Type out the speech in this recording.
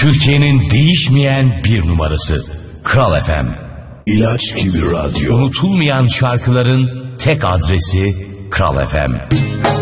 Türkiye'nin değişmeyen bir numarası Kral FM. İlaç gibi radyo. Unutulmayan şarkıların tek adresi Kral FM.